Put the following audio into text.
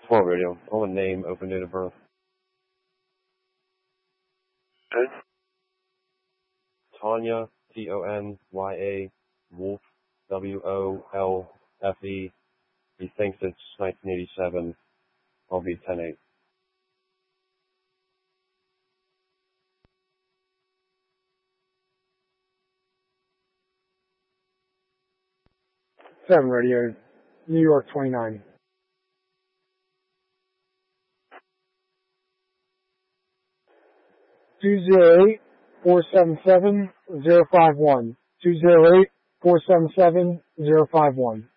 12 radio. All the name, open date of birth. Okay. Tonya, Tony, Wolf, Wolfe. He thinks it's 1987. I'll be 10-8. Seven radio, New York 29. 208-477-051. 208-477-051.